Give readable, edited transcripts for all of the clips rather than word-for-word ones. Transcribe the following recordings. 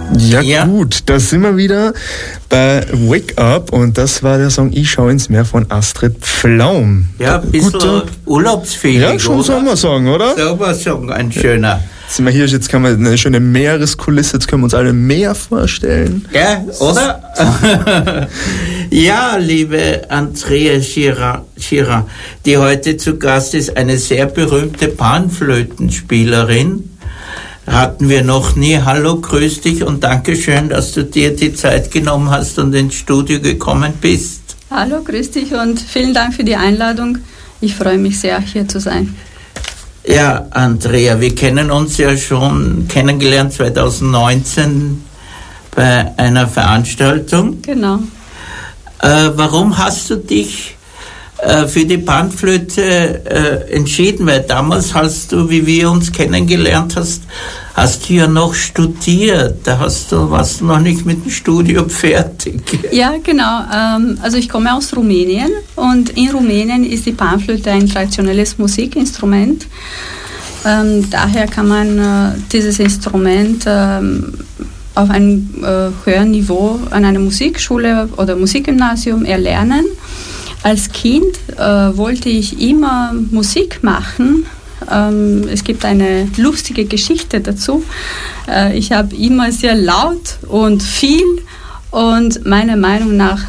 Ja, gut, da sind wir wieder bei Wake Up und das war der Song Ich schau ins Meer von Astrid Pflaum. Ja, ein bisschen Urlaubsfeeling, ja, schon Sommersong, oder? Sommersong, ein schöner. Sind wir hier, jetzt kann man eine schöne Meereskulisse, jetzt können wir uns alle ein Meer vorstellen. Ja, oder? Ja, liebe Andrea Schirra, die heute zu Gast ist, eine sehr berühmte Panflötenspielerin. Hatten wir noch nie. Hallo, grüß dich und Dankeschön, dass du dir die Zeit genommen hast und ins Studio gekommen bist. Hallo, grüß dich und vielen Dank für die Einladung. Ich freue mich sehr, hier zu sein. Ja, Andrea, wir kennen uns ja schon kennengelernt 2019 bei einer Veranstaltung. Genau. Warum hast du dich für die Panflöte entschieden? Weil damals hast du, wie wir uns kennengelernt hast du ja noch studiert. Da warst du noch nicht mit dem Studium fertig. Ja, genau. Also ich komme aus Rumänien und in Rumänien ist die Panflöte ein traditionelles Musikinstrument. Daher kann man dieses Instrument auf einem höheren Niveau an einer Musikschule oder Musikgymnasium erlernen. Als Kind wollte ich immer Musik machen. Es gibt eine lustige Geschichte dazu. Ich habe immer sehr laut und viel und meiner Meinung nach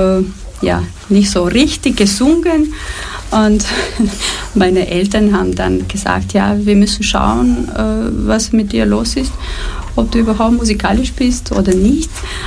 nicht so richtig gesungen. Und meine Eltern haben dann gesagt, ja, wir müssen schauen, was mit dir los ist, ob du überhaupt musikalisch bist oder nicht.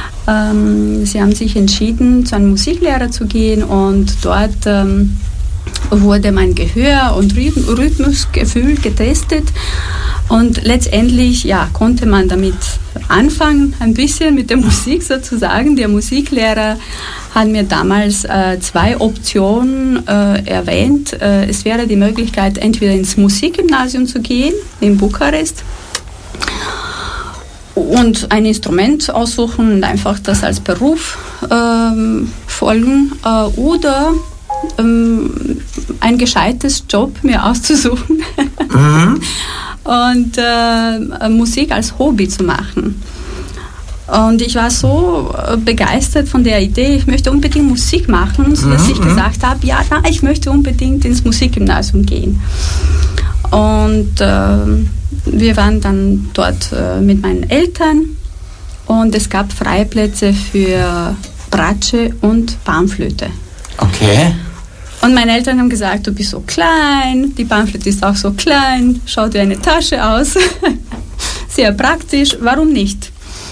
Sie haben sich entschieden, zu einem Musiklehrer zu gehen und dort wurde mein Gehör und Rhythmusgefühl getestet und letztendlich konnte man damit anfangen, ein bisschen mit der Musik sozusagen. Der Musiklehrer hat mir damals 2 Optionen erwähnt. Es wäre die Möglichkeit, entweder ins Musikgymnasium zu gehen, in Bukarest, und ein Instrument aussuchen und einfach das als Beruf folgen oder ein gescheites Job mir auszusuchen und Musik als Hobby zu machen. Und ich war so begeistert von der Idee, ich möchte unbedingt Musik machen, sodass ich gesagt habe, ich möchte unbedingt ins Musikgymnasium gehen. Und wir waren dann dort mit meinen Eltern und es gab Freiplätze für Bratsche und Panflöte. Okay. Und meine Eltern haben gesagt, du bist so klein, die Panflöte ist auch so klein, schaut wie eine Tasche aus. Sehr praktisch, warum nicht?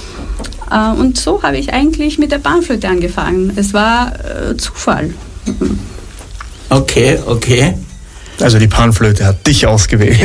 Und so habe ich eigentlich mit der Panflöte angefangen. Es war Zufall. Okay. Also die Panflöte hat dich ausgewählt.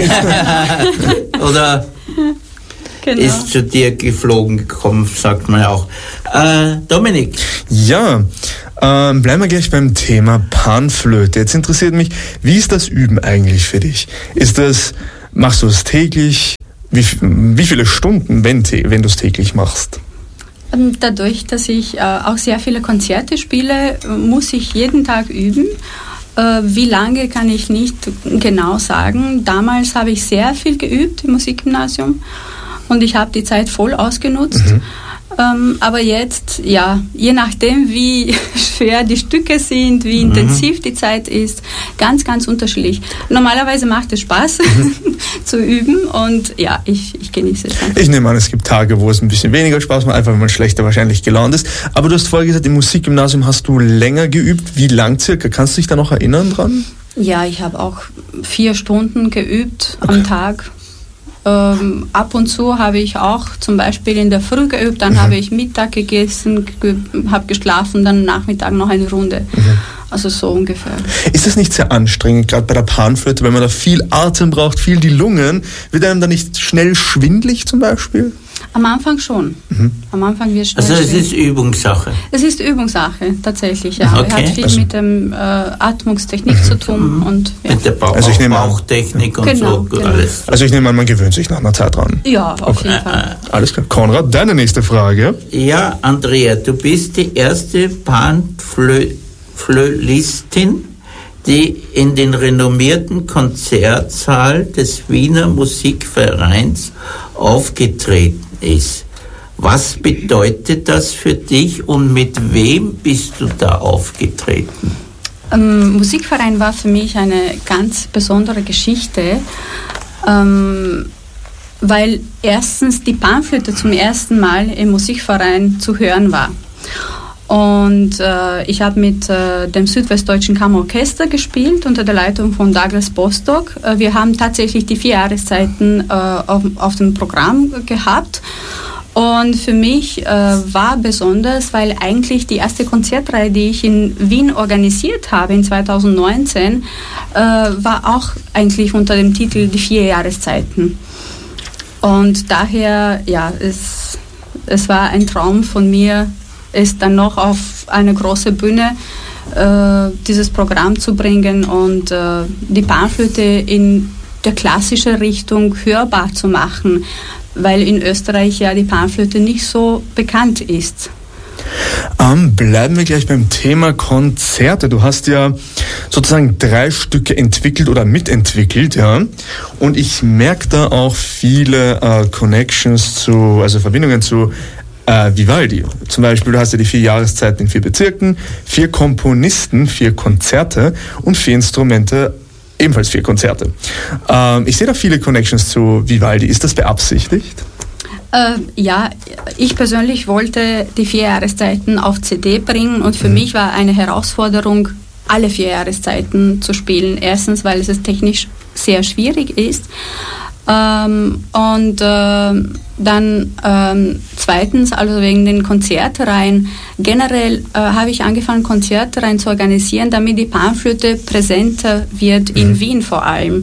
Oder Genau. Ist zu dir geflogen gekommen, sagt man auch. Dominik. Ja, bleiben wir gleich beim Thema Panflöte. Jetzt interessiert mich, wie ist das Üben eigentlich für dich? Machst du es täglich? Wie viele Stunden, wenn du es täglich machst? Dadurch, dass ich auch sehr viele Konzerte spiele, muss ich jeden Tag üben. Wie lange, kann ich nicht genau sagen. Damals habe ich sehr viel geübt im Musikgymnasium und ich habe die Zeit voll ausgenutzt. Aber jetzt, je nachdem, wie schwer die Stücke sind, wie intensiv die Zeit ist, ganz, ganz unterschiedlich. Normalerweise macht es Spaß zu üben und ich genieße es. Ich nehme an, es gibt Tage, wo es ein bisschen weniger Spaß macht, einfach weil man schlechter wahrscheinlich gelaunt ist. Aber du hast vorher gesagt, im Musikgymnasium hast du länger geübt. Wie lang circa? Kannst du dich da noch erinnern dran? Ja, ich habe auch 4 Stunden geübt am Tag. Ab und zu habe ich auch zum Beispiel in der Früh geübt, dann habe ich Mittag gegessen, habe geschlafen, dann Nachmittag noch eine Runde. Also so ungefähr. Ist das nicht sehr anstrengend, gerade bei der Panflöte, wenn man da viel Atem braucht, viel die Lungen? Wird einem da nicht schnell schwindelig zum Beispiel? Am Anfang schon. Am Anfang wird schnell. Also es ist Übungssache? Es ist Übungssache, tatsächlich, ja. Okay. Hat viel mit dem Atmungstechnik zu tun. Und, mit der Bauchtechnik und so. Genau. Alles. Also ich nehme an, man gewöhnt sich nach einer Zeit dran. Ja, auf jeden Fall. Alles klar. Konrad, deine nächste Frage. Ja, Andrea, du bist die erste Panflötistin, die in den renommierten Konzertsaal des Wiener Musikvereins aufgetreten ist. Was bedeutet das für dich und mit wem bist du da aufgetreten? Musikverein war für mich eine ganz besondere Geschichte, weil erstens die Panflöte zum ersten Mal im Musikverein zu hören war. Und ich habe mit dem Südwestdeutschen Kammerorchester gespielt unter der Leitung von Douglas Bostock. Wir haben tatsächlich die 4 Jahreszeiten auf dem Programm gehabt. Und für mich war besonders, weil eigentlich die erste Konzertreihe, die ich in Wien organisiert habe in 2019, war auch eigentlich unter dem Titel Die 4 Jahreszeiten. Und daher, ja, es war ein Traum von mir, es dann noch auf eine große Bühne dieses Programm zu bringen und die Panflöte in der klassischen Richtung hörbar zu machen, weil in Österreich ja die Panflöte nicht so bekannt ist. Bleiben wir gleich beim Thema Konzerte. Du hast ja sozusagen 3 Stücke entwickelt oder mitentwickelt, ja. Und ich merke da auch viele Connections also Verbindungen zu Vivaldi. Zum Beispiel, du hast ja die 4 Jahreszeiten in 4 Bezirken, 4 Komponisten, 4 Konzerte und 4 Instrumente, ebenfalls 4 Konzerte. Ich sehe da viele Connections zu Vivaldi. Ist das beabsichtigt? Ja, ich persönlich wollte die 4 Jahreszeiten auf CD bringen und für mich war eine Herausforderung, alle 4 Jahreszeiten zu spielen. Erstens, weil es technisch sehr schwierig ist. Und dann zweitens, also wegen den Konzertreihen. Generell habe ich angefangen, Konzertreihen zu organisieren, damit die Panflöte präsenter wird in Wien vor allem.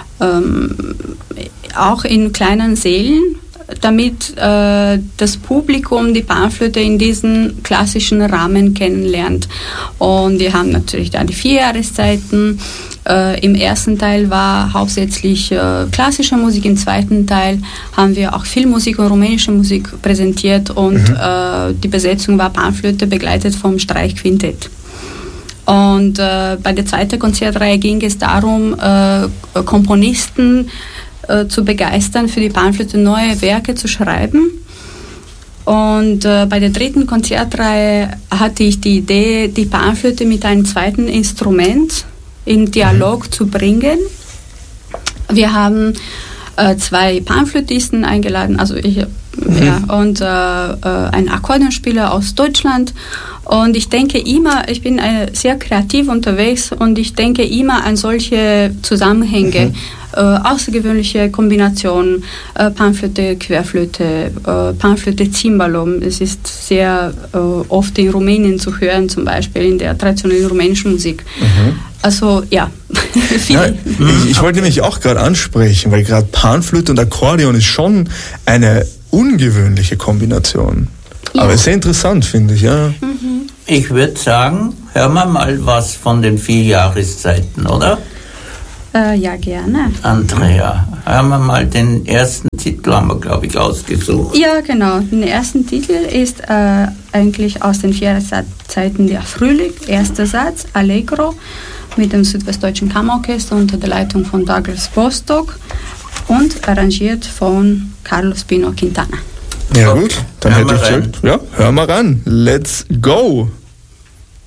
Auch in kleinen Sälen, damit das Publikum die Panflöte in diesen klassischen Rahmen kennenlernt. Und wir haben natürlich dann die 4 Jahreszeiten. Im ersten Teil war hauptsächlich klassische Musik, im zweiten Teil haben wir auch Filmmusik und rumänische Musik präsentiert und die Besetzung war Panflöte begleitet vom Streichquintett. Und bei der zweiten Konzertreihe ging es darum, Komponisten zu begeistern, für die Panflöte neue Werke zu schreiben. Und bei der dritten Konzertreihe hatte ich die Idee, die Panflöte mit einem zweiten Instrument in Dialog zu bringen. Wir haben 2 Panflötisten eingeladen, also ich und einen Akkordeonspieler aus Deutschland. Und ich denke immer, ich bin sehr kreativ unterwegs und ich denke immer an solche Zusammenhänge, außergewöhnliche Kombinationen, Panflöte, Querflöte, Panflöte, Cimbalom. Es ist sehr oft in Rumänien zu hören, zum Beispiel in der traditionellen rumänischen Musik. Also ja. Ich wollte nämlich auch gerade ansprechen, weil gerade Panflöte und Akkordeon ist schon eine ungewöhnliche Kombination. Ja. Aber sehr interessant, finde ich, ja. Ich würde sagen, hören wir mal was von den 4 Jahreszeiten, oder? Ja, gerne. Andrea, hören wir mal den ersten Titel, haben wir, glaube ich, ausgesucht. Ja, genau. Der erste Titel ist eigentlich aus den 4 Jahreszeiten der Frühling. Erster Satz, Allegro, mit dem Südwestdeutschen Kammerorchester unter der Leitung von Douglas Bostock und arrangiert von Carlos Pino Quintana. Ja gut, dann hätte ich gesagt, ja, hör mal ran. Let's go!